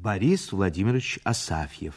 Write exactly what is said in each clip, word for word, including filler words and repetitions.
Борис Владимирович Асафьев.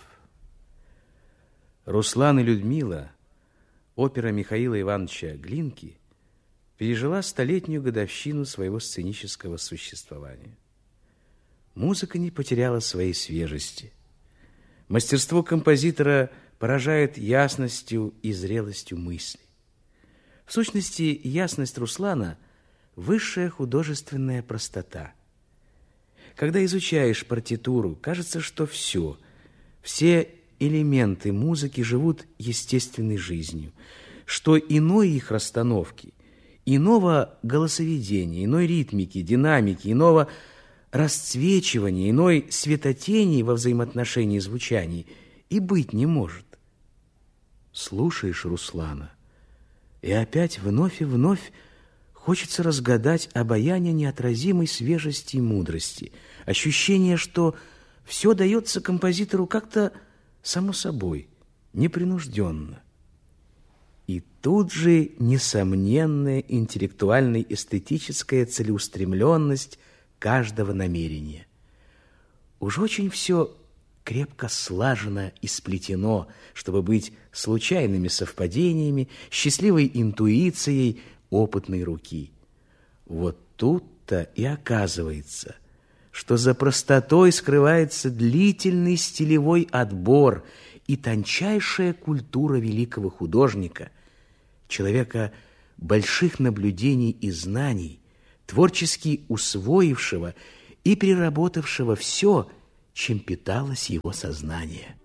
Руслан и Людмила, опера Михаила Ивановича Глинки, пережила столетнюю годовщину своего сценического существования. Музыка не потеряла своей свежести. Мастерство композитора поражает ясностью и зрелостью мысли. В сущности, ясность Руслана – высшая художественная простота. Когда изучаешь партитуру, кажется, что все, все элементы музыки живут естественной жизнью, что иной их расстановки, иного голосоведения, иной ритмики, динамики, иного расцвечивания, иной светотени во взаимоотношении звучаний и быть не может. Слушаешь Руслана, и опять вновь и вновь хочется разгадать обаяние неотразимой свежести и мудрости, ощущение, что все дается композитору как-то само собой, непринужденно. И тут же несомненная интеллектуально-эстетическая целеустремленность каждого намерения. Уж очень все крепко слажено и сплетено, чтобы быть случайными совпадениями, счастливой интуицией опытной руки. Вот тут-то и оказывается, что за простотой скрывается длительный стилевой отбор и тончайшая культура великого художника, человека больших наблюдений и знаний, творчески усвоившего и переработавшего все, чем питалось его сознание.